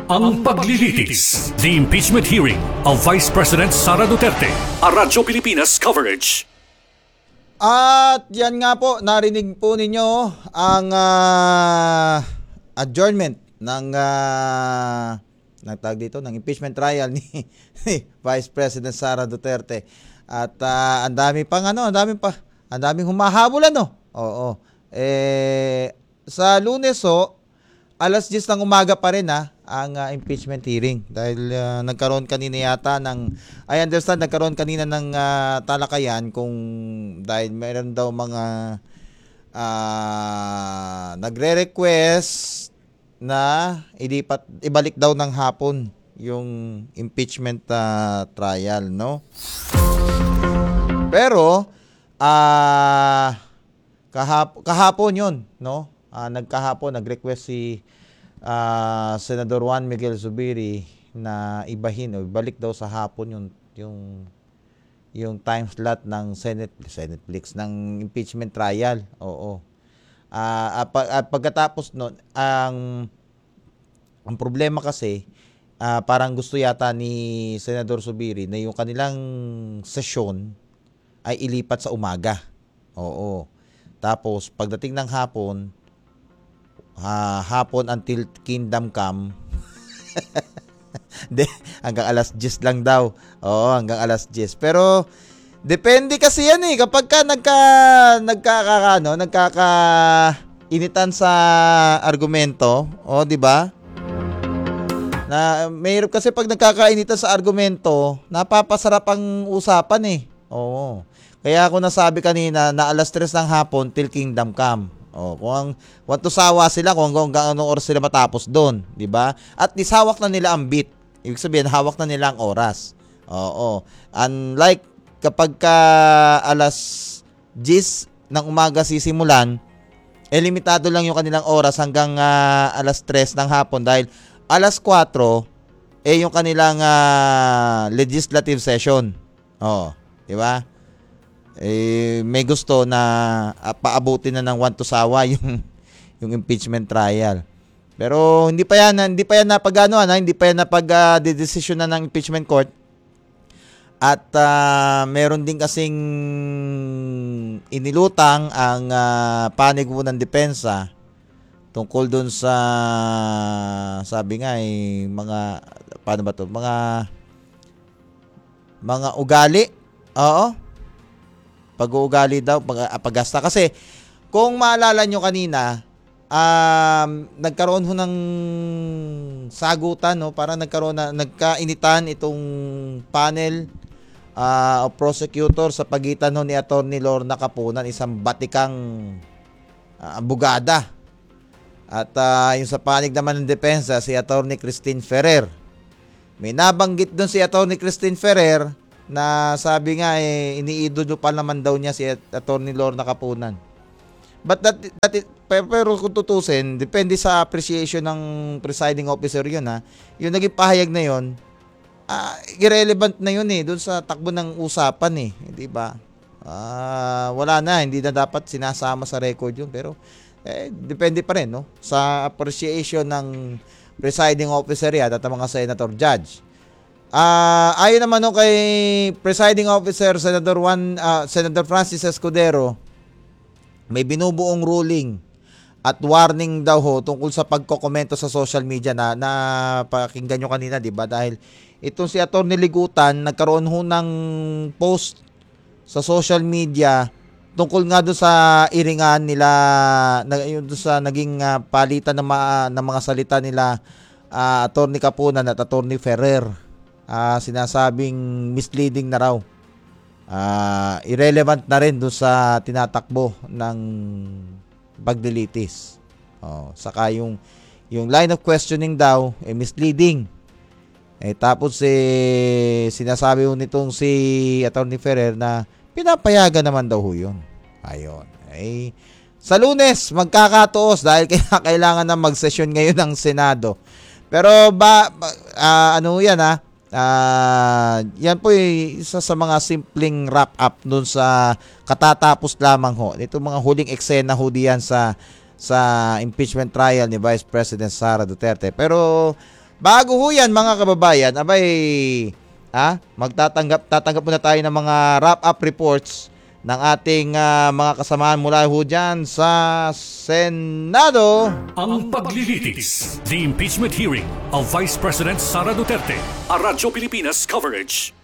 Ang paglilitis, the impeachment hearing of Vice President Sara Duterte, a Radyo Pilipinas coverage. At yan nga po, narinig po ninyo ang adjournment ng nagtag dito ng impeachment trial ni Vice President Sara Duterte. At ang daming humahabol Oo. Sa Lunes alas 10 ng umaga pa rin ang impeachment hearing dahil nagkaroon kanina ng talakayan kung dahil mayroon daw mga nagre-request na ibalik daw ng hapon yung impeachment trial, no? Pero kahapon yun, no? Nag-request si Senador Juan Miguel Zubiri na ibahin o ibalik daw sa hapon yung time slot ng Senate ng impeachment trial. Oo. At pagkatapos noon, ang problema kasi parang gusto yata ni Senador Zubiri na yung kanilang sesyon ay ilipat sa umaga. Oo. Tapos pagdating ng hapon until Kingdom Come. Hanggang alas 10 lang daw. Oo, hanggang alas 10. Pero depende kasi yan kapag ka nagkakainitan sa argumento, di ba? Na mayroon kasi pag nagkakainitan sa argumento, napapasarap ang usapan Oo. Kaya ako nasabi kanina na alas 3 ng hapon till Kingdom Come. Kung sawa sila kung hanggang anong oras sila matapos doon, 'di ba? At least hawak na nila ang beat. Ibig sabihin hawak na nila ang oras. Oo. Unlike kapag alas 10 ng umaga sisimulan, limitado lang yung kanilang oras hanggang alas 3 ng hapon dahil alas 4 yung kanilang legislative session. 'Di ba? May gusto na paabutin na ng sawa yung impeachment trial. Pero hindi pa yan napag-desisyon na ng impeachment court. At meron din kasing inilutang ang panig ng depensa tungkol dun sa sabi nga mga paano ba to? Mga ugali. Oo. Pag-uugali daw, paggasta. Kasi, kung maalala nyo kanina, nagkaroon ng sagutan, parang nagkainitan itong panel of prosecutor sa pagitan ni Atty. Lorna Capunan, isang batikang abogada. At yung sa panig naman ng depensa, si Atty. Christine Ferrer. May nabanggit doon si Atty. Christine Ferrer na sabi nga iniidolo pa naman daw niya si Atty. Lorna Capunan. But pero kung tutusin, depende sa appreciation ng presiding officer yun Yung naging pahayag na yun, irrelevant na yun doon sa takbo ng usapan di ba? Wala na, hindi na dapat sinasama sa record yun, pero depende pa rin sa appreciation ng presiding officer at mga senator judge. Ayon naman kay presiding officer Senator Francis Escudero, may binubuong ruling at warning daw tungkol sa pagkokomento sa social media na pakinggan nyo kanina, di ba? Dahil itong si Atty. Ligutan nagkaroon ng post sa social media tungkol nga doon sa iringan nila doon sa naging palitan ng mga salita nila Atty. Capunan at Atty. Ferrer. Sinasabing misleading na raw. Irrelevant na rin doon sa tinatakbo ng paglilitis. Saka yung line of questioning daw misleading. Tapos sinasabi nitong si Atty. Ferrer na pinapayagan naman daw yun. Ayun. Sa Lunes magkakatuos dahil kailangan na mag-session ngayon ng Senado. Pero yan po isa sa mga simpleng wrap up dun sa katatapos lamang ito mga huling eksena diyan sa impeachment trial ni Vice President Sara Duterte. Pero Bago ho yan mga kababayan, abay, tatanggap muna tayo ng mga wrap-up reports ng ating mga kasamahan mula ho dyan sa Senado. Ang paglilitis, the impeachment hearing of Vice President Sara Duterte. A Radyo Pilipinas coverage.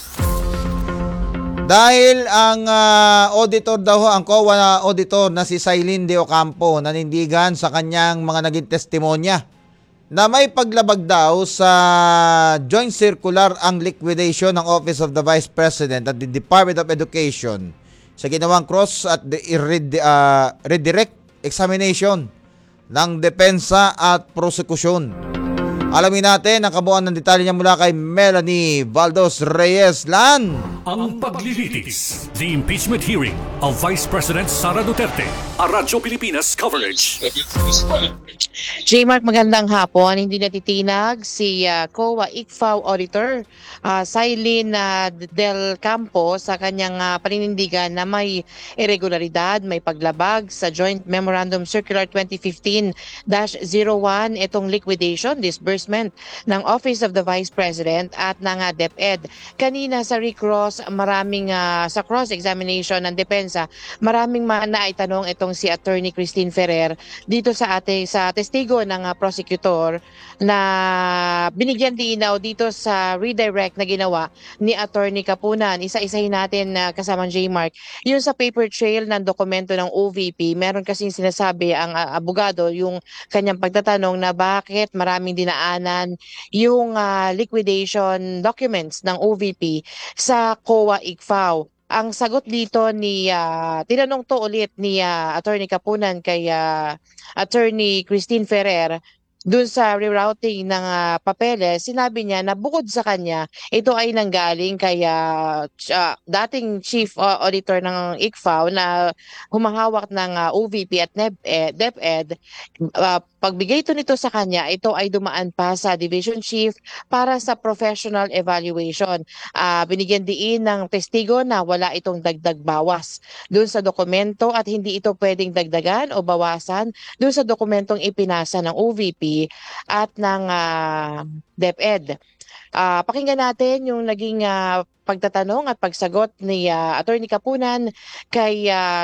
Dahil ang auditor daw, ang COA auditor na si Sailin de Ocampo nanindigan sa kanyang mga naging testimonya na may paglabag daw sa joint circular ang liquidation ng Office of the Vice President at the Department of Education sa ginawang cross at redirect examination ng depensa at prosekusyon. Alamin natin ang kabuuan ng detalye niya mula kay Melanie Valdos Reyes. Lan! Ang paglilitis, the impeachment hearing of Vice President Sara Duterte. A Radyo Pilipinas coverage. J-Mark, magandang hapon. Hindi natitinag si COA ICFAO Auditor Sailin Del Campo sa kanyang paninindigan na may irregularidad, may paglabag sa Joint Memorandum Circular 2015-01, itong liquidation, disbursement ng Office of the Vice President at ng DepEd. Kanina sa recross, maraming sa cross-examination ng depensa, maraming naitanong itong si Attorney Christine Ferrer dito sa testigo ng prosecutor na binigyan linaw dito sa redirect na ginawa ni Attorney Kapunan. Isa-isahin natin kasama J-Mark. Yung sa paper trail ng dokumento ng OVP, meron kasing sinasabi ang abogado yung kanyang pagtatanong na bakit maraming dinaanan yung liquidation documents ng OVP sa COA ICFAO. Ang sagot dito tinanong to ulit ni Attorney Kapunan kay Attorney Christine Ferrer dun sa rerouting ng papeles. Sinabi niya na bukod sa kanya, ito ay nanggaling kay dating Chief Auditor ng ICFAO na humahawak ng OVP at DepEd. Pagbigay ito nito sa kanya, ito ay dumaan pa sa Division Chief para sa professional evaluation. Binigyan diin ng testigo na wala itong dagdag bawas dun sa dokumento at hindi ito pwedeng dagdagan o bawasan dun sa dokumentong ipinasa ng OVP at ng DepEd. Pakinggan natin yung naging pagtatanong at pagsagot ni Attorney Kapunan kay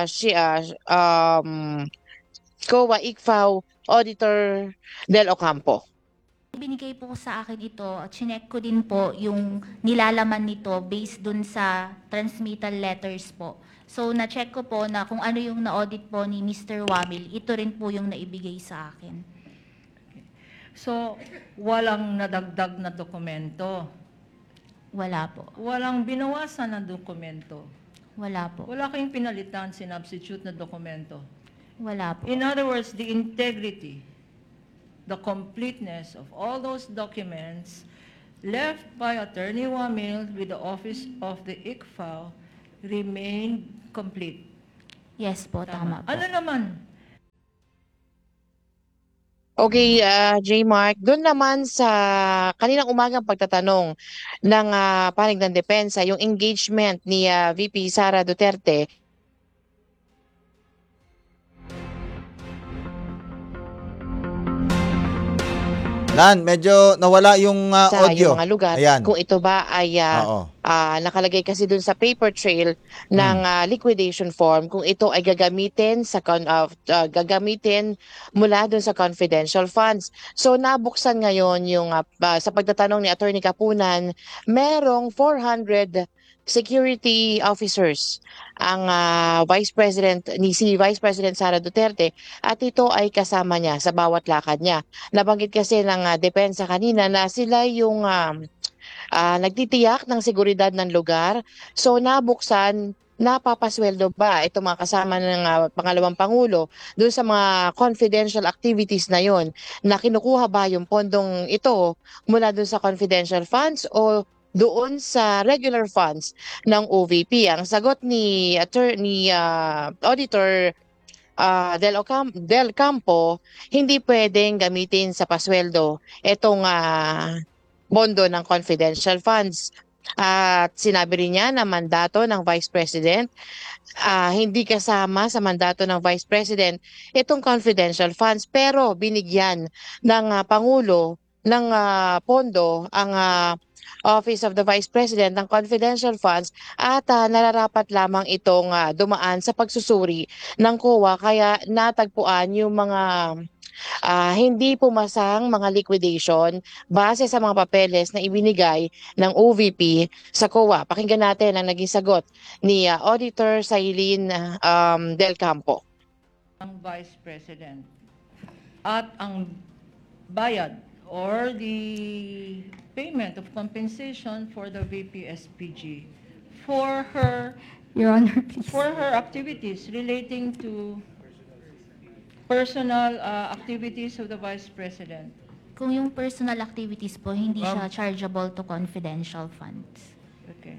COA ICFAO Auditor Del Ocampo. Binigay po sa akin ito at chinek ko din po yung nilalaman nito based dun sa transmittal letters po. So na-check ko po na kung ano yung na-audit po ni Mr. Wamil, ito rin po yung naibigay sa akin. So, walang nadagdag na dokumento. Wala po. Walang binawasan na dokumento. Wala po. Wala kayong pinalitan, sinubstitute na dokumento. Wala po. In other words, the integrity, the completeness of all those documents left by Attorney Wamil with the Office of the ICFAO remained complete. Yes po, tama po. Ano naman? Okay, J-Mark, doon naman sa kaninang umagang pagtatanong ng panig ng depensa, yung engagement ni VP Sara Duterte. Lan, medyo nawala yung Sa audio. yung mga lugar, Ayan. kung ito ba ay Oo. nakalagay kasi dun sa paper trail ng liquidation form, kung ito ay gagamitin mula dun sa confidential funds. So nabuksan ngayon yung sa pagtatanong ni Attorney Kapunan, merong 400 security officers ang Vice President si Vice President Sara Duterte at ito ay kasama niya sa bawat lakad niya. Nabanggit kasi ng depensa kanina na sila yung nagtitiyak ng seguridad ng lugar. So nabuksan, napapasweldo ba itong mga kasama ng pangalawang pangulo doon sa mga confidential activities na yon, na kinukuha ba yung pondong ito mula doon sa confidential funds o doon sa regular funds ng OVP? Ang sagot ni Auditor Del Campo, hindi pwedeng gamitin sa pasweldo itong pondo ng confidential funds. At sinabi rin niya na mandato ng Vice President, hindi kasama sa mandato ng Vice President itong confidential funds, pero binigyan ng Pangulo ng pondo ang Office of the Vice President ng confidential funds at nararapat lamang itong dumaan sa pagsusuri ng COA kaya natagpuan yung mga hindi pumasang mga liquidation base sa mga papeles na ibinigay ng OVP sa COA. Pakinggan natin ang naging sagot ni Auditor Sailin Del Campo. Ang Vice President at ang bayad or the payment of compensation for the VP-SPG for her Your Honor, please. activities relating to personal activities of the Vice President. Kung yung personal activities po, hindi siya chargeable to confidential funds. Okay.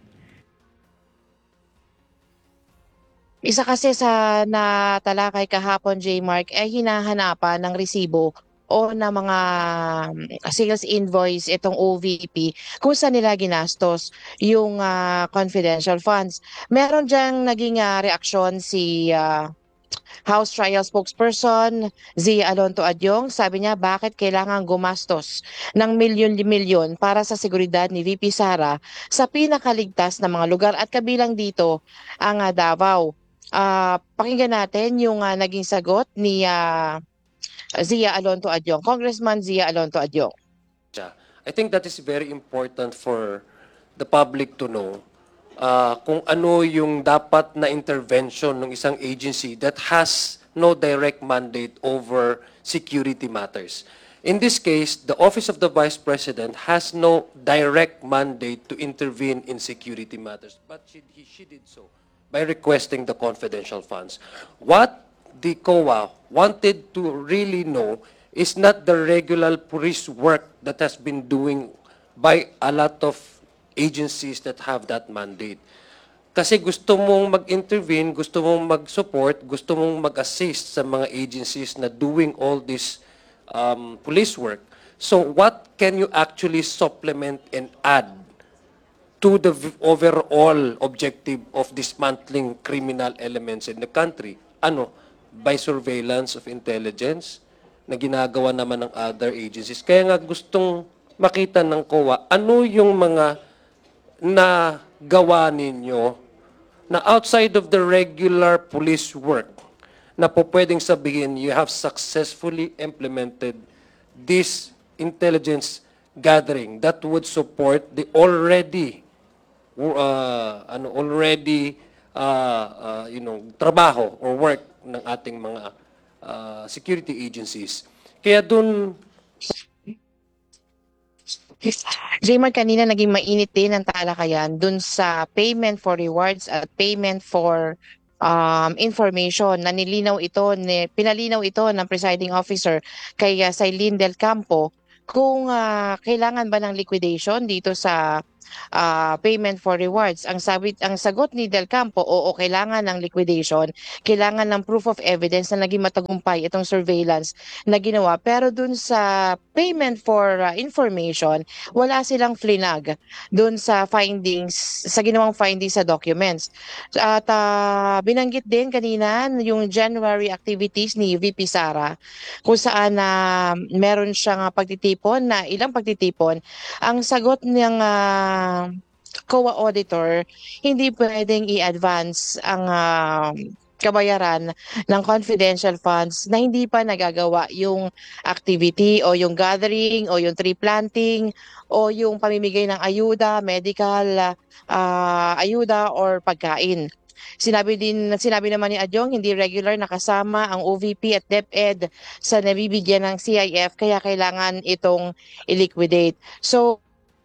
Isa kasi sa natalakay kahapon, J-Mark, ay hinahanapan ng resibo o na mga sales invoice itong OVP kung saan nila ginastos yung confidential funds. Meron diyang naging reaksyon si House Trial Spokesperson Zia Alonto Adyong. Sabi niya bakit kailangan gumastos ng milyon-milyon para sa seguridad ni VP Sara sa pinakaligtas na mga lugar at kabilang dito ang Davao. Pakinggan natin yung naging sagot ni Zia Alonto Adyong, Congressman Zia Alonto Adyong. I think that is very important for the public to know kung ano yung dapat na intervention ng isang agency that has no direct mandate over security matters. In this case, the Office of the Vice President has no direct mandate to intervene in security matters, but she did so by requesting the confidential funds. What the COA wanted to really know is not the regular police work that has been doing by a lot of agencies that have that mandate. Kasi gusto mong mag-intervene, gusto mong mag-support, gusto mong mag-assist sa mga agencies na doing all this police work. So what can you actually supplement and add to the overall objective of dismantling criminal elements in the country? Ano? By surveillance of intelligence na ginagawa naman ng other agencies. Kaya nga gustong makita ng COA, ano yung mga nagawa ninyo na outside of the regular police work na po pwedeng sabihin you have successfully implemented this intelligence gathering that would support the already trabaho or work ng ating mga security agencies. Kaya dun J-Mark, kanina naging mainit din ang talakayan dun sa payment for rewards at payment for information na pinalinaw ito ng presiding officer kay Sailin Del Campo kung kailangan ba ng liquidation dito sa payment for rewards. Ang sagot ni Del Campo, oo, kailangan ng liquidation, kailangan ng proof of evidence na naging matagumpay itong surveillance na ginawa. Pero dun sa payment for information, wala silang flinag dun sa ginawang findings sa documents. At binanggit din kanina yung January activities ni VP Sara kung saan meron siyang ilang pagtitipon. Ang sagot ng COA auditor, hindi pwedeng i-advance ang kabayaran ng confidential funds na hindi pa nagagawa yung activity o yung gathering o yung tree planting o yung pamimigay ng ayuda, medical ayuda or pagkain. Sinabi naman ni Adyong, hindi regular nakasama ang OVP at DepEd sa nabibigyan ng CIF kaya kailangan itong i-liquidate. So,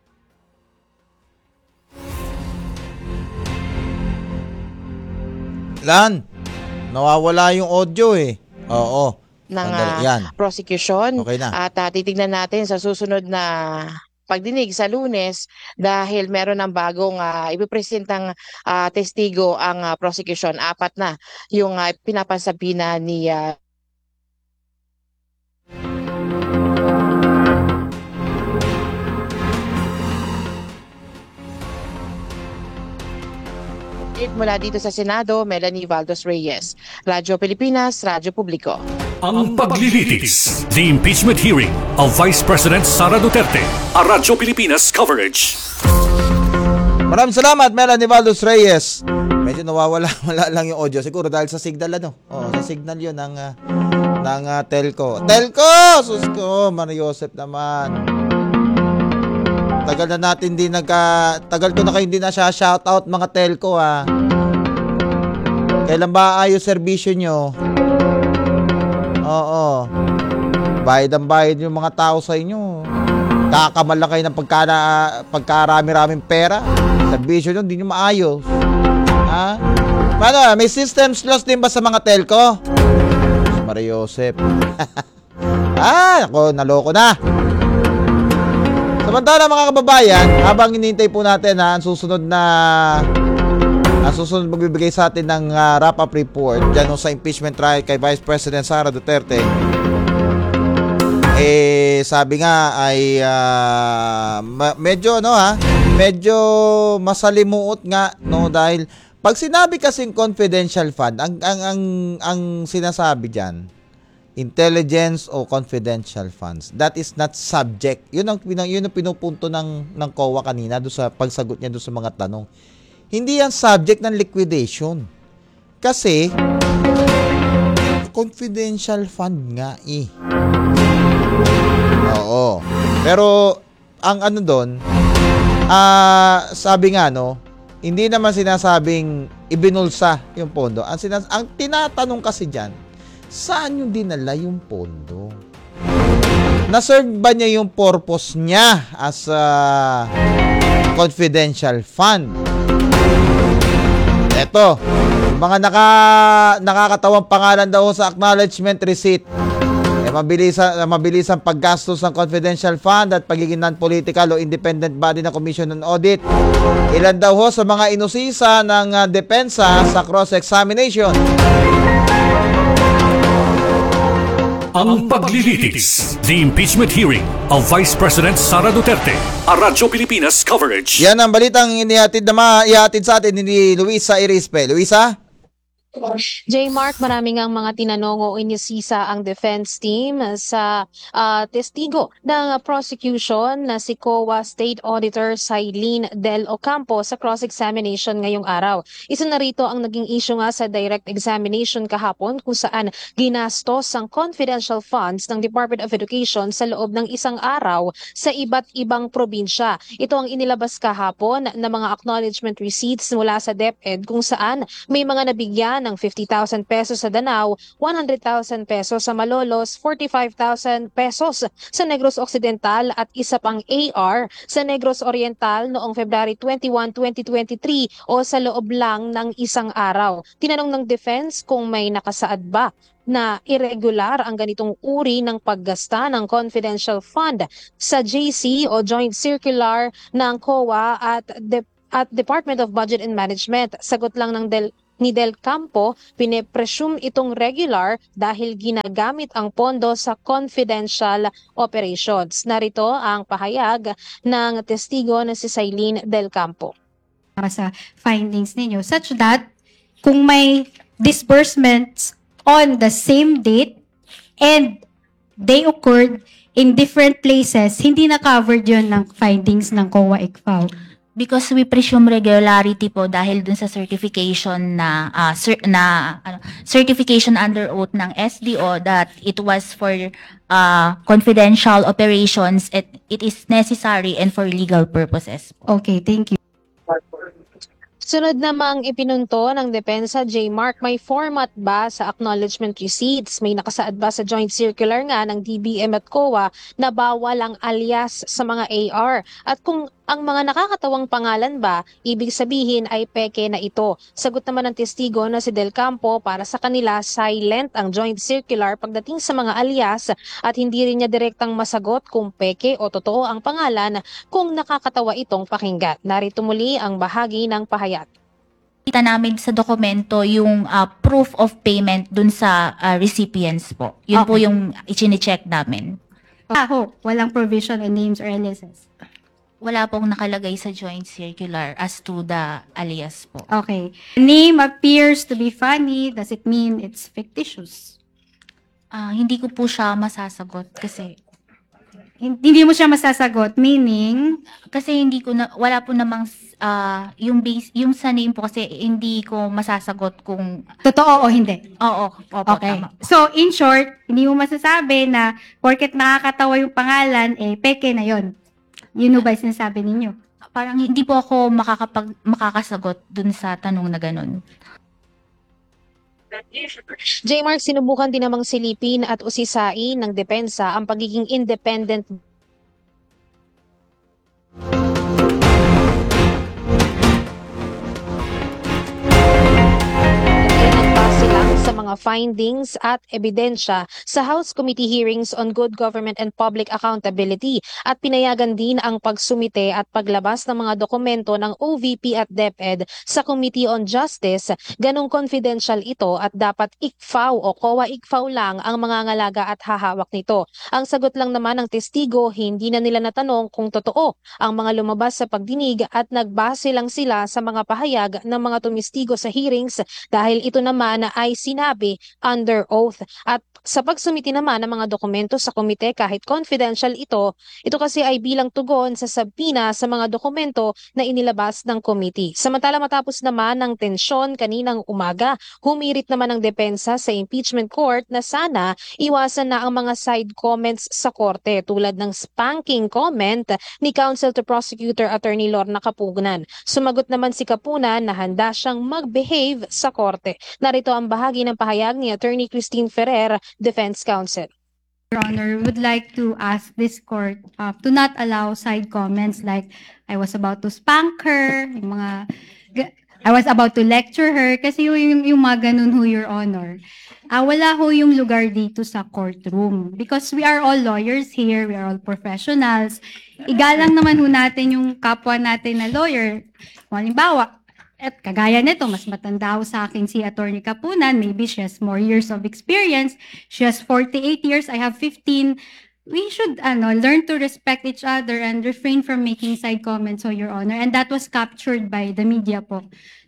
Lan, nawawala yung audio eh. Oo. ng Sandali, yan. prosecution Okay na. at titignan natin sa susunod na pagdinig sa Lunes dahil meron ng bagong ipipresentang testigo ang prosecution. 4 na yung pinapansabina ni mula dito sa Senado, Melanie Valdos Reyes. Radyo Pilipinas, Radyo Publiko. Ang paglilitis. The impeachment hearing of Vice President Sara Duterte. A Radyo Pilipinas coverage. Maraming salamat, Melanie Valdos Reyes. Medyo nawawala lang yung audio. Siguro dahil sa signal sa signal yun ng telco. Telco! Sus ko, Mario Joseph naman. Tagal ko na kayo hindi na siya shoutout mga telco Kailan ba ayos serbisyo nyo? Oo. Bayad yung mga tao sa inyo. Kakamal lang kayo ng pagkarami-raming pera. Serbisyo nyo, hindi nyo maayos. Paano? May systems loss din ba sa mga telco? Mario Joseph. Ako, naloko na. Samantala mga kababayan, habang hinihintay po natin ang susunod magbibigay sa atin ng wrap-up report dyan sa impeachment trial kay Vice President Sara Duterte. Sabi nga ay medyo masalimuot nga dahil pag sinabi kasing confidential fund, ang sinasabi diyan, intelligence o confidential funds, that is not subject. Yun ang pinupunto ng COA kanina do sa pagsagot niya do sa mga tanong. Hindi yan subject ng liquidation. Kasi confidential fund nga Oo. Pero ang doon, sabi nga hindi naman sinasabing ibinulsa yung pondo. Ang tinatanong kasi diyan, saan yung dinala yung pondo? Na-serve ba niya yung purpose niya as a confidential fund? Eto, mga nakakatawang pangalan daw sa acknowledgement receipt. Mabilis ang paggastos ng confidential fund at pagiging non-political o independent body ng Commission on Audit. Ilan daw sa mga inusisa ng depensa sa cross-examination. Ang paglilitis. The impeachment hearing of Vice President Sara Duterte. A Radyo Pilipinas coverage. Yan ang balitang ihatid sa atin ni Luisa Irispe. Luisa? J. Mark, maraming ang mga tinanong o inisisa ang defense team sa testigo ng prosecution na si COA State Auditor Sailin Del Ocampo sa cross-examination ngayong araw. Isa na rito ang naging issue nga sa direct examination kahapon kung saan ginastos ang confidential funds ng Department of Education sa loob ng isang araw sa iba't ibang probinsya. Ito ang inilabas kahapon na mga acknowledgement receipts mula sa DepEd kung saan may mga nabigyan ng 50,000 pesos sa Danao, 100,000 pesos sa Malolos, 45,000 pesos sa Negros Occidental at isa pang AR sa Negros Oriental noong February 21, 2023 o sa loob lang ng isang araw. Tinanong ng defense kung may nakasaad ba na irregular ang ganitong uri ng paggasta ng confidential fund sa JC o Joint Circular ng COA at Department of Budget and Management. Sagot lang ni Del Campo, pine-presume itong regular dahil ginagamit ang pondo sa confidential operations. Narito ang pahayag ng testigo na si Sailin Del Campo. Sa findings ninyo such that kung may disbursements on the same date and they occurred in different places, hindi na covered yun ng findings ng COA ICFAO. Because we presume regularity po dahil dun sa certification certification under oath ng SDO that it was for confidential operations, it is necessary and for legal purposes. Okay, thank you. Sunod namang ipinunto ng depensa, J. Mark, may format ba sa acknowledgement receipts? May nakasaad ba sa joint circular nga ng DBM at COA na bawal ang alias sa mga AR? At kung ang mga nakakatawang pangalan ba, ibig sabihin ay peke na ito. Sagot naman ng testigo na si Del Campo, para sa kanila silent ang joint circular pagdating sa mga alias at hindi rin niya direktang masagot kung peke o totoo ang pangalan kung nakakatawa itong pakinggan. Narito muli ang bahagi ng pahayag. Kita namin sa dokumento yung proof of payment dun sa recipients po. Yun po yung i-check namin. Walang provision on names or aliases. Wala pong nakalagay sa joint circular as to the alias po. Okay. Name appears to be funny. Does it mean it's fictitious? Hindi ko po siya masasagot kasi Hindi mo siya masasagot, meaning, kasi hindi ko na wala po namang yung base yung sa name po kasi hindi ko masasagot kung totoo o hindi. oo, opo, Okay. tama. So, in short, hindi mo masasabi na porket nakakatawa yung pangalan, peke na yon. Yun ba yung sinasabi ninyo? Parang hindi po ako makakasagot dun sa tanong na ganun. J. Mark, sinubukan din namang silipin at usisain ng depensa ang pagiging independent ay nagbase lang sa mga findings at ebidensya sa House Committee hearings on Good Government and Public Accountability at pinayagan din ang pagsumite at paglabas ng mga dokumento ng OVP at DepEd sa Committee on Justice. Ganong confidential ito at dapat ICFAO o COA ICFAO lang ang mangangalaga at hahawak nito. Ang sagot lang naman ng testigo, hindi na nila natanong kung totoo ang mga lumabas sa pagdinig at nagbase lang sila sa mga pahayag ng mga tumistigo sa hearings dahil ito naman ay sinabi under oath. At sa pagsumiti naman ng mga dokumento sa komite kahit confidential ito kasi ay bilang tugon sa sabina sa mga dokumento na inilabas ng committee. Samantala matapos naman ng tensyon kaninang umaga, humirit naman ang depensa sa impeachment court na sana iwasan na ang mga side comments sa korte tulad ng spanking comment ni Counsel to Prosecutor Attorney Lorna Kapugnan. Sumagot naman si Kapunan na handa siyang mag-behave sa korte. Narito ang bahagi ng pahayag ni Attorney Christine Ferrer, Defense Counsel. Your Honor, would like to ask this court to not allow side comments like, I was about to spank her, yung mga, I was about to lecture her, kasi yung mga ganun ho, Your Honor. Wala ho yung lugar dito sa courtroom. Because we are all lawyers here, we are all professionals. Igalang naman ho natin yung kapwa natin na lawyer. Halimbawa, at kagaya nito, mas matanda ho sa akin si Attorney Kapunan. Maybe she has more years of experience. She has 48 years. I have 15. We should learn to respect each other and refrain from making side comments, Your Honor. And that was captured by the media po.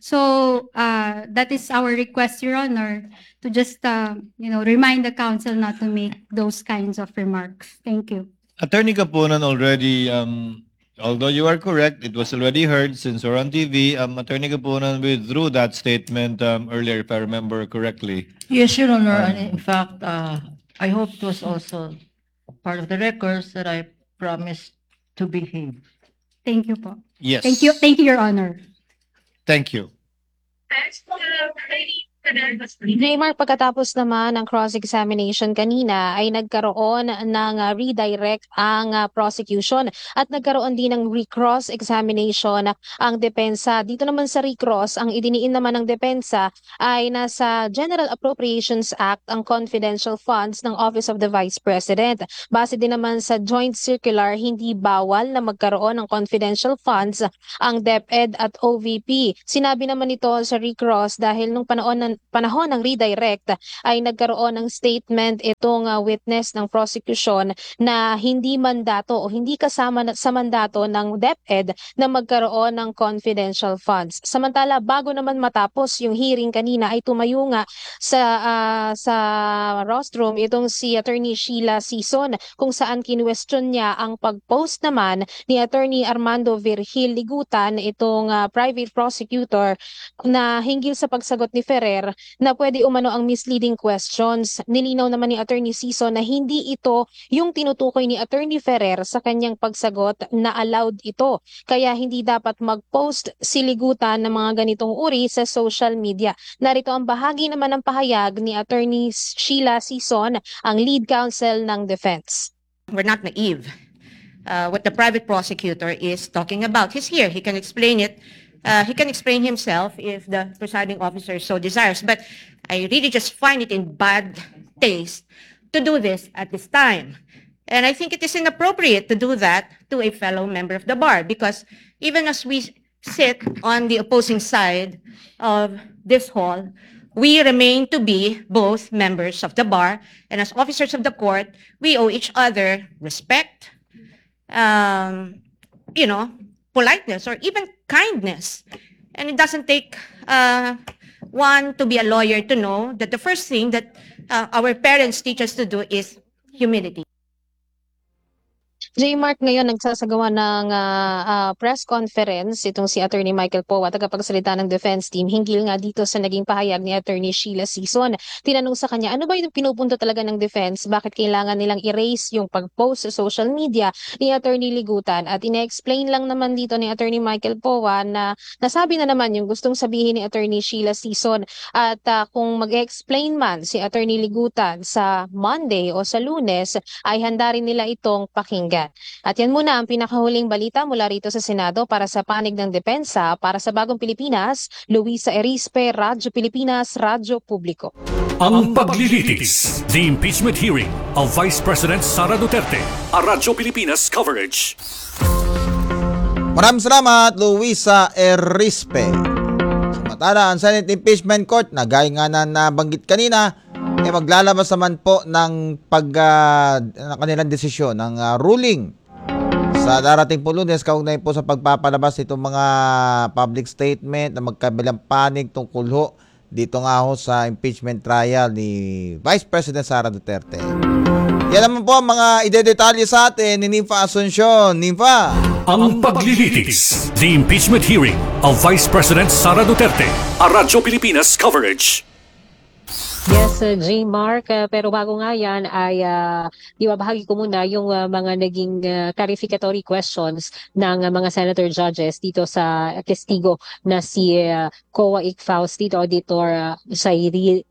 So that is our request, Your Honor, to just remind the counsel not to make those kinds of remarks. Thank you. Attorney Kapunan already, although you are correct, it was already heard since we're on TV. Attorney Kapunan withdrew that statement earlier, if I remember correctly. Yes, Your Honor, and in fact, I hope it was also part of the records that I promised to behave. Thank you po. Yes. Thank you, Your Honor. Thank you. Mark, pagkatapos naman ng cross-examination kanina ay nagkaroon ng redirect ang prosecution at nagkaroon din ng recross-examination ang depensa. Dito naman sa recross, ang idiniin naman ng depensa ay nasa General Appropriations Act ang confidential funds ng Office of the Vice President. Base din naman sa joint circular, hindi bawal na magkaroon ng confidential funds ang DepEd at OVP. Sinabi naman ito sa recross dahil nung panahon ng redirect ay nagkaroon ng statement itong witness ng prosecution na hindi mandato o hindi kasama sa mandato ng DepEd na magkaroon ng confidential funds. Samantala, bago naman matapos yung hearing kanina ay tumayo nga sa rostrum itong si Attorney Sheila Sison kung saan kinwestiyon niya ang pag-post naman ni Attorney Armando Virgil Ligutan, itong private prosecutor, na hinggil sa pagsagot ni Ferrer na pwede umano ang misleading questions. Nilinaw naman ni Attorney Sison na hindi ito yung tinutukoy ni Attorney Ferrer sa kanyang pagsagot na allowed ito. Kaya hindi dapat mag-post si Ligutan ng mga ganitong uri sa social media. Narito ang bahagi naman ng pahayag ni Attorney Sheila Sison, ang lead counsel ng defense. We're not naive. What the private prosecutor is talking about. He's here. He can explain it. He can explain himself if the presiding officer so desires. But I really just find it in bad taste to do this at this time. And I think it is inappropriate to do that to a fellow member of the bar because even as we sit on the opposing side of this hall, we remain to be both members of the bar, and as officers of the court, we owe each other respect, politeness, or even kindness. And it doesn't take one to be a lawyer to know that the first thing that our parents teach us to do is humility. J. Mark, ngayon nagsasagawa ng press conference itong si Attorney Michael Poa, tagapagsalita ng defense team, hinggil nga dito sa naging pahayag ni Attorney Sheila Sison. Tinanong sa kanya, ano ba yung pinupunto talaga ng defense? Bakit kailangan nilang erase yung pag-post sa social media ni Attorney Ligutan? At ina-explain lang naman dito ni Attorney Michael Poa na nasabi na naman yung gustong sabihin ni Attorney Sheila Sison. At kung mag-explain man si Attorney Ligutan sa Monday o sa Lunes, ay handa rin nila itong pakinggan. At yan muna ang pinakahuling balita mula rito sa Senado para sa panig ng depensa. Para sa Bagong Pilipinas, Luisa Erispe, Radyo Pilipinas, Radyo Publiko. Ang paglilitis, the impeachment hearing of Vice President Sara Duterte, a Radyo Pilipinas coverage. Maraming salamat, Luisa Erispe. Samantala, ang Senate Impeachment Court na gaya nga na nabanggit kanina, maglalabas naman po ng kanilang desisyon, ng ruling sa darating po Lunes kaugnay po sa pagpapalabas itong mga public statement na magkabilang panig tungkol ho dito nga ho sa impeachment trial ni Vice President Sara Duterte. Yan naman po ang mga idedetalye sa atin ni Nympha Asuncion. Nympha! Ang paglilitis, the impeachment hearing of Vice President Sara Duterte, a Radyo Pilipinas coverage. Yes, J. Mark, pero bago nga yan ay ibabahagi ko muna yung mga naging clarificatory questions ng mga senator judges dito sa testigo na si COA ICFAO State Auditor Sairi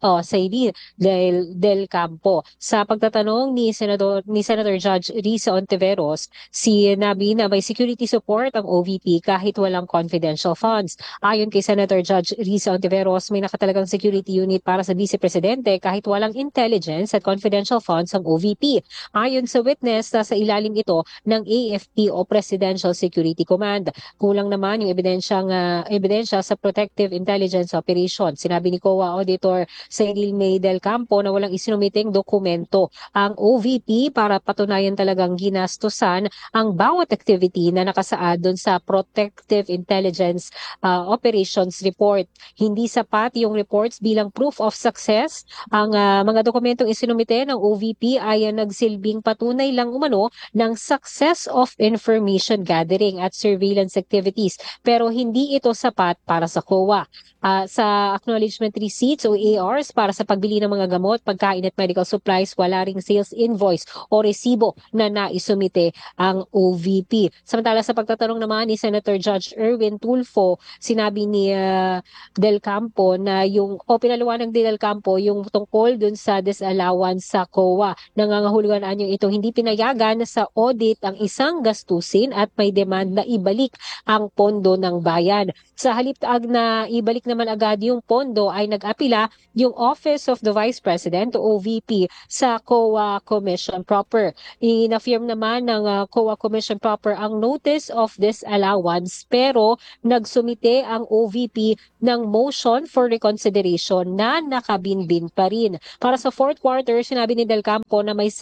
del Campo. Sa pagtatanong ni Senator Judge Risa Ontiveros, sinabi na may security support ang OVP kahit walang confidential funds. Ayon kay Senator Judge Risa Ontiveros, may nakatalagang security unit para sa Vice Presidente kahit walang intelligence at confidential funds ang OVP. Ayon sa witness, sa ilalim ito ng AFP o Presidential Security Command. Kulang naman yung ebidensya sa Protective Intelligence Operation. Sinabi ni COA Auditor Cyril May del Campo na walang isinumiting dokumento ang OVP para patunayan talagang ginastusan ang bawat activity na nakasaad doon sa Protective Intelligence Operations Report. Hindi sapat yung reports bilang proof of success. Ang mga dokumentong isinumite ng OVP ay nagsilbing patunay lang umano ng success of information gathering at surveillance activities, pero hindi ito sapat para sa COA. Sa acknowledgement receipts o ARs para sa pagbili ng mga gamot, pagkain at medical supplies, wala ring sales invoice o resibo na naisumite ang OVP. Samantala sa pagtatanong naman ni Senator Judge Erwin Tulfo, sinabi ni Del Campo na pinaliwanag ni Del Campo yung tungkol dun sa disallowance sa COA. Nangangahulugan anyong ito hindi pinayagan sa audit ang isang gastusin at may demand na ibalik ang pondo ng bayan. Sa halip na ibalik naman agad yung pondo ay nag-apila yung Office of the Vice President o OVP sa COA Commission Proper. In-affirm naman ng COA Commission Proper ang notice of disallowance pero nagsumite ang OVP ng motion for reconsideration na nakabinbin pa rin. Para sa fourth quarter, sinabi ni Del Campo na may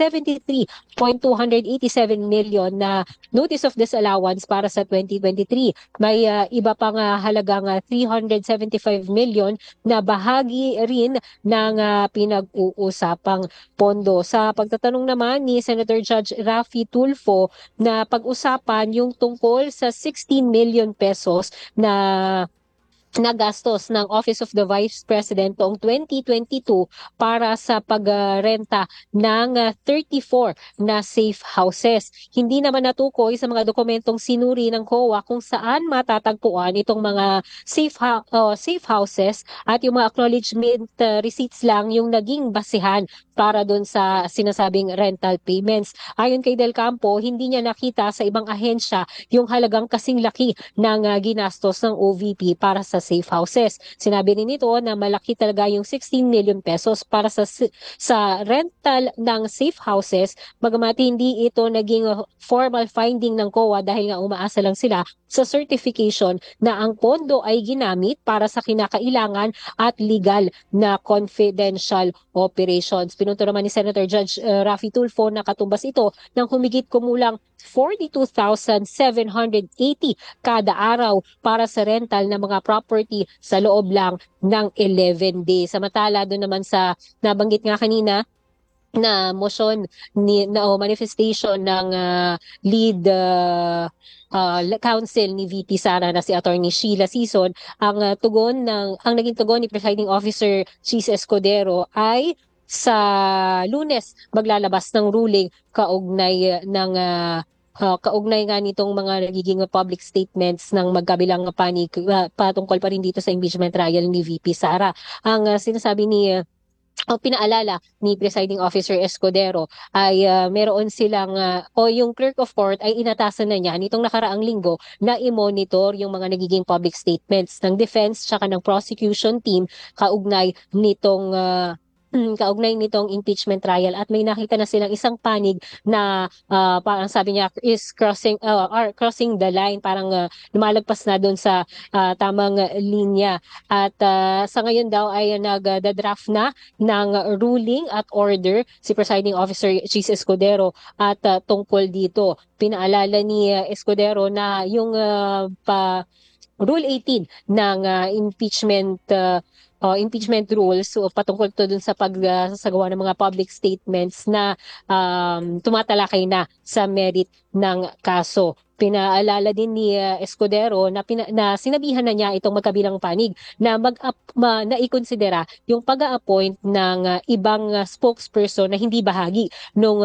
73.287 million na notice of disallowance para sa 2023. May iba pang halagang 375 million na bahagi rin ng pinag-uusapang pondo. Sa pagtatanong naman ni Senator Judge Raffy Tulfo na pag-usapan yung tungkol sa 16 million pesos na nagastos ng Office of the Vice President noong 2022 para sa pagrenta ng 34 na safe houses. Hindi naman natukoy sa mga dokumentong sinuri ng COA kung saan matatagpuan itong mga safe houses at yung mga acknowledgement receipts lang yung naging basihan para doon sa sinasabing rental payments. Ayon kay Del Campo, hindi niya nakita sa ibang ahensya yung halagang kasing laki ng ginastos ng OVP para sa safe houses. Sinabi rin nito na malaki talaga yung 16 million pesos para sa rental ng safe houses, bagamat hindi ito naging formal finding ng COA dahil nga umaasa lang sila sa certification na ang pondo ay ginamit para sa kinakailangan at legal na confidential operations. Pinunto naman ni Senator Judge Raffy Tulfo na katumbas ito ng humigit kumulang 42,780 kada araw para sa rental ng mga property property sa loob lang ng 11 days. Samantala doon naman sa nabanggit nga kanina na motion o manifestation ng lead counsel ni VP Sara na si Attorney Sheila Sison, ang naging tugon ni Presiding Officer Cheese Escudero ay sa Lunes maglalabas ng ruling kaugnay nga nitong mga nagiging public statements ng magkabilang panig patungkol pa rin dito sa impeachment trial ni VP Sara. Ang sinasabi ang pinaalala ni Presiding Officer Escudero ay meron silang yung clerk of court ay inatasan na niya nitong nakaraang linggo na i-monitor yung mga nagiging public statements ng defense tsaka ng prosecution team kaugnay nitong impeachment trial, at may nakita na silang isang panig na parang sabi niya is crossing the line, parang lumalagpas na doon sa tamang linya, at sa ngayon daw ay nagda-draft na ng ruling at order si Presiding Officer Cheese Escudero at tungkol dito. Pinaalala ni Escudero na yung Rule 18 ng impeachment rules, so patungkol to dun sa pagsasagawa ng mga public statements na tumatalakay na sa merit ng kaso. Pinaalala din ni Escudero na sinabihan na niya itong magkabilang panig na i-considera yung pag-a-appoint ng ibang spokesperson na hindi bahagi ng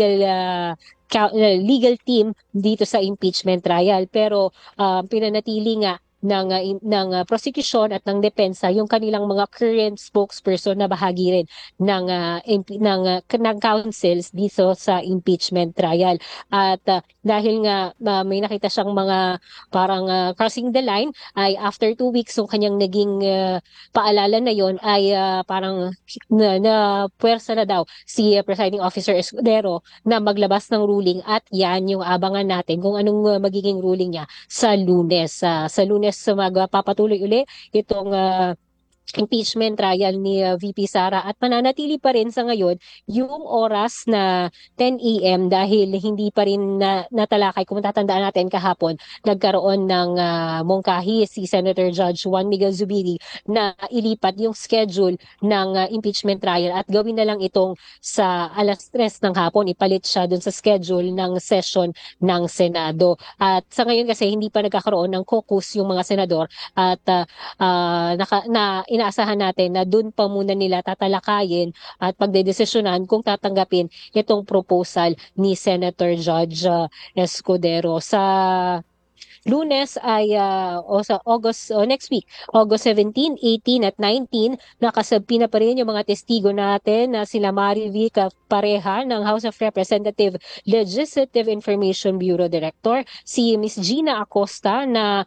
legal team dito sa impeachment trial, pero pinanatili nga ng prosecution at ng depensa yung kanilang mga current spokesperson na bahagi rin ng counsels dito sa impeachment trial. At dahil nga may nakita siyang mga parang crossing the line, ay after 2 weeks yung kanyang naging paalala na yon ay parang na puwersa na daw si Presiding Officer Escudero na maglabas ng ruling, at yan yung abangan natin kung anong magiging ruling niya sa Lunes. Sa Lunes magpapatuloy uli itong impeachment trial ni VP Sara, at mananatili pa rin sa ngayon yung oras na 10 a.m. dahil hindi pa rin natalakay. Kung tatandaan natin kahapon, nagkaroon ng mungkahi si Senator Judge Juan Miguel Zubiri na ilipat yung schedule ng impeachment trial at gawin na lang itong sa alas 3 ng hapon, ipalit siya dun sa schedule ng session ng Senado. At sa ngayon kasi hindi pa nagkakaroon ng caucus yung mga senador, at inaasahan natin na doon pa muna nila tatalakayin at pagdedesisyonan kung tatanggapin itong proposal ni Senator Judge Escudero. Sa Lunes ay next week, August 17, 18 at 19, nakasabpi na pa rin yung mga testigo natin na sila Marivic Pareha ng House of Representatives Legislative Information Bureau Director, si Ms. Gina Acosta na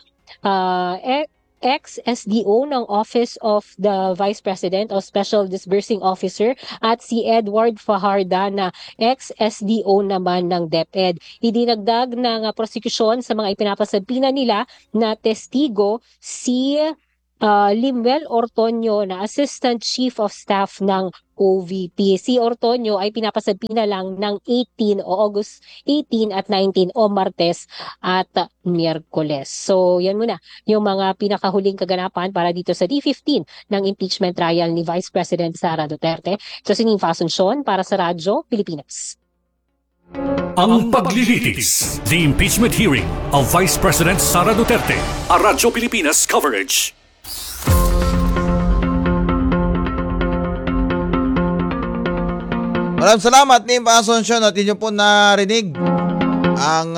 ex-SDO ng Office of the Vice President o Special Disbursing Officer, at si Edward Fajarda na ex-SDO naman ng DepEd. Idinagdag ng prosecution sa mga ipinapasabina nila na testigo si Limuel Ortonio na Assistant Chief of Staff ng OVP. Si Ortonio ay pinapasabina lang ng August 18 at 19 o Martes at Miyerkules. So yan muna yung mga pinakahuling kaganapan para dito sa D15 ng impeachment trial ni Vice President Sara Duterte. So si Ninfa Asuncion para sa Radyo Pilipinas. Ang paglilitis, the impeachment hearing of Vice President Sara Duterte, a Radyo Pilipinas coverage. Maraming salamat, Ninfa Asuncion, at inyo po narinig ang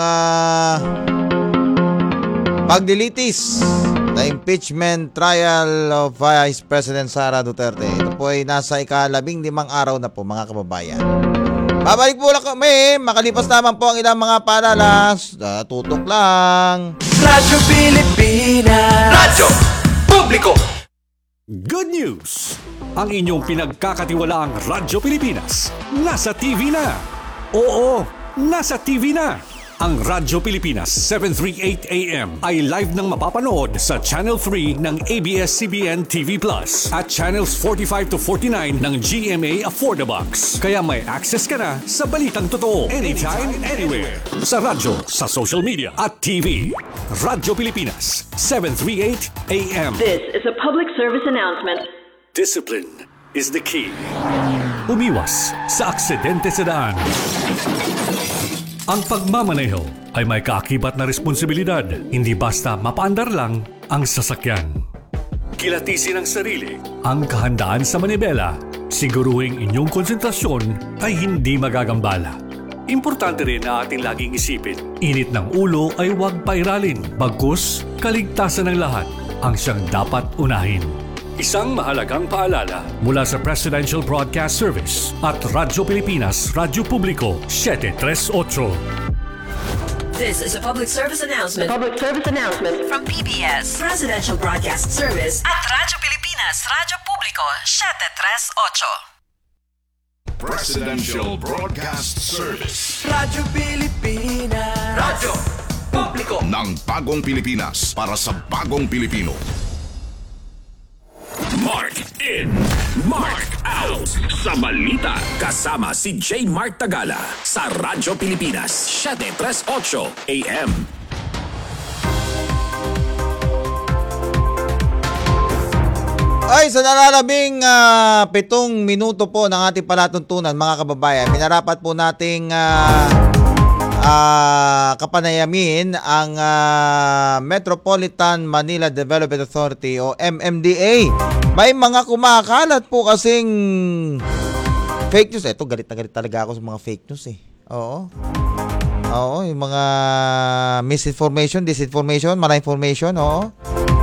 pagdilitis na impeachment trial of Vice President Sara Duterte. Ito po ay nasa ika-15 araw na po, mga kababayan. Babalik po lang kami, makalipas naman po ang ilang mga palalas. Tutok lang. Radyo Pilipinas, Radyo Publiko. Good news! Ang inyong pinagkakatiwalaang Radyo Pilipinas nasa TV na. Oo, nasa TV na. Ang Radyo Pilipinas 738 AM ay live nang mapapanood sa Channel 3 ng ABS-CBN TV Plus at Channels 45 to 49 ng GMA Affordabox. Kaya may access ka na sa balitang totoo anytime, anywhere. Sa radyo, sa social media at TV. Radyo Pilipinas 738 AM. This is a public service announcement. Discipline is the key. Umiwas sa aksidente sa daan. Ang pagmamaneho ay may kaakibat na responsibilidad, hindi basta mapaandar lang ang sasakyan. Kilatisin ang sarili, ang kahandaan sa manibela, siguruhing inyong konsentrasyon ay hindi magagambala. Importante rin na ating laging isipin, init ng ulo ay huwag pairalin, bagkus kaligtasan ng lahat ang siyang dapat unahin. Isang mahalagang paalala mula sa Presidential Broadcast Service at Radyo Pilipinas, Radyo Publiko, 738. This is a public service announcement. Public service announcement from PBS, Presidential Broadcast Service at Radyo Pilipinas, Radyo Publiko, 738. Presidential Broadcast Service. Radyo Pilipinas. Radyo Publiko ng Bagong Pilipinas para sa Bagong Pilipino. Mark in, Mark out sa balita. Kasama si J. Mark Tagala sa Radyo Pilipinas, 738 AM. Ay, sa nalalabing 7 minuto po ng ating palatuntunan, mga kababayan, minarapat po nating kapanayamin ang Metropolitan Manila Development Authority o MMDA. May mga kumakalat po kasing fake news. Eto, galit na galit talaga ako sa mga fake news eh. Oo. Oo, yung mga misinformation, disinformation, malinformation, oo.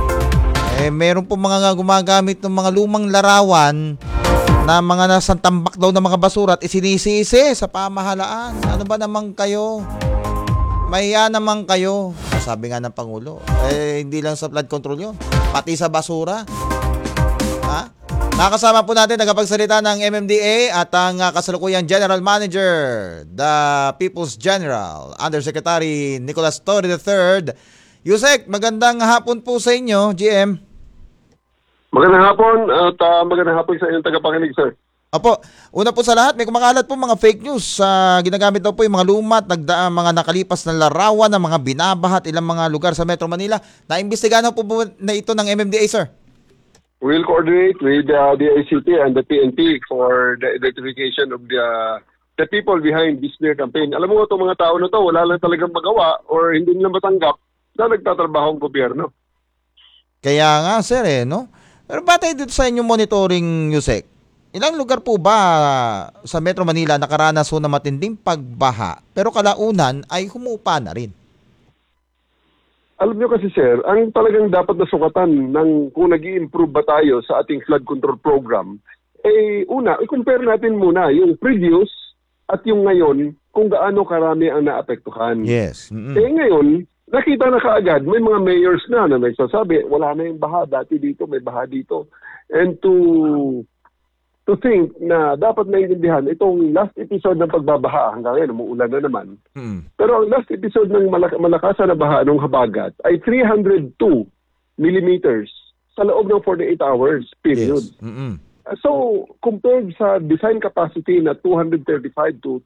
Meron po mga gumagamit ng mga lumang larawan na mga nasang tambak daw ng mga basura at isinisisi sa pamahalaan. Ano ba naman kayo? Mahiya naman kayo. Sabi nga ng Pangulo, hindi lang sa flood control yun, pati sa basura. Ha? Nakasama po natin nagpagsalita ng MMDA at ang kasalukuyang General Manager, the People's General, Undersecretary Nicolas Torre III. Yusek, magandang hapon po sa inyo, GM. Magandang hapon at magandang hapon sa inyong tagapakinig, sir. Opo, una po sa lahat, may kumakalat po mga fake news. Ginagamit daw po yung mga lumat, mga nakalipas na larawan ng mga binabahat ilang mga lugar sa Metro Manila. Naimbestigahan po na ito ng MMDA, sir? We'll coordinate with the ICT and the PNP for the identification of the people behind this smear campaign. Alam mo, itong mga tao na to, wala lang talagang magawa or hindi nila matanggap na nagtatrabaho ang gobyerno. Kaya nga, sir, no? Pero batay dito sa inyong monitoring, Yusek, ilang lugar po ba sa Metro Manila nakaranas ho na matinding pagbaha pero kalaunan ay humupa na rin? Alam nyo kasi, sir, ang talagang dapat na sukatan ng kung nag-i-improve ba tayo sa ating flood control program, una, i-compare natin muna yung previous at yung ngayon kung gaano karami ang naapektuhan. Yes. Ngayon, nakita na kaagad, may mga mayors na nagsasabi, wala na yung baha, dati dito, may baha dito. And to think na dapat maintindihan itong last episode ng pagbabaha, hanggang ngayon, umuulan na naman. Pero ang last episode ng malakasan na baha ng habagat ay 302 millimeters sa loob ng 48 hours period. Yes. So, compared sa design capacity na 235 to